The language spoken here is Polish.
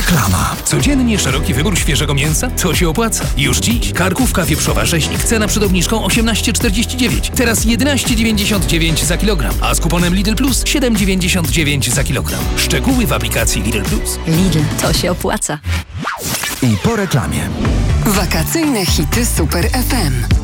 Reklama. Codziennie szeroki wybór świeżego mięsa? To się opłaca. Już dziś karkówka wieprzowa rzeźnik. Cena przed obniżką 18,49. Teraz 11,99 za kilogram. A z kuponem Lidl Plus 7,99 za kilogram. Szczegóły w aplikacji Lidl Plus. Lidl, to się opłaca. I po reklamie. Wakacyjne hity Super FM.